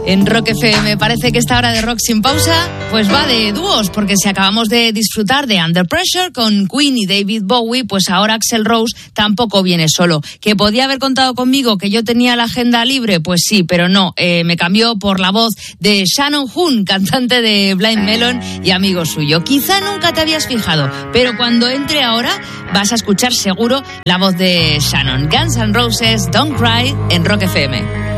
En Rock FM parece que esta hora de Rock sin pausa pues va de dúos, porque si acabamos de disfrutar de Under Pressure con Queen y David Bowie, pues ahora Axl Rose tampoco viene solo. ¿Que podía haber contado conmigo, que yo tenía la agenda libre? Pues sí, pero no, me cambió por la voz de Shannon Hoon, cantante de Blind Melon y amigo suyo. Quizá nunca te habías fijado, pero cuando entre ahora vas a escuchar seguro la voz de Shannon. Guns N' Roses, Don't Cry, en Rock FM.